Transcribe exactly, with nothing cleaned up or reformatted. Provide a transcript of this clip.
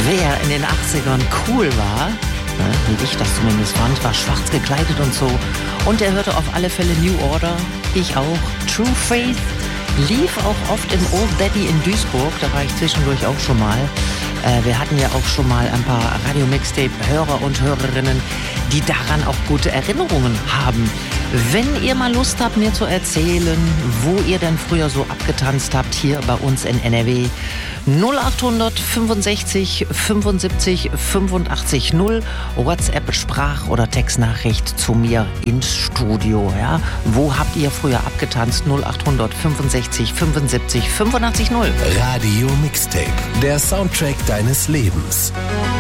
Wer in den achtzigern cool war, ne, wie ich das zumindest fand, war schwarz gekleidet und so. Und er hörte auf alle Fälle New Order, ich auch. True Faith lief auch oft im Old Daddy in Duisburg, da war ich zwischendurch auch schon mal. Äh, wir hatten ja auch schon mal ein paar Radio-Mixtape-Hörer und Hörerinnen, die daran auch gute Erinnerungen haben. Wenn ihr mal Lust habt, mir zu erzählen, wo ihr denn früher so abgetanzt habt, hier bei uns in N R W, null acht fünfundsechzig fünfundsiebzig fünfundachtzig null, WhatsApp, Sprach- oder Textnachricht zu mir ins Studio. Ja? Wo habt ihr früher abgetanzt? null acht fünfundsechzig fünfundsiebzig fünfundachtzig null. Radio Mixtape, der Soundtrack deines Lebens.